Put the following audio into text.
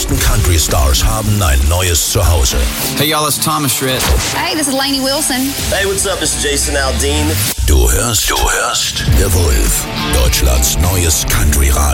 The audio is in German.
größten Country-Stars haben ein neues Zuhause. Hey y'all, it's Thomas Schritt. Hey, this is Lainey Wilson. Hey, what's up? This is Jason Aldean. Du hörst The Wolf, Deutschlands neues Country-Radio.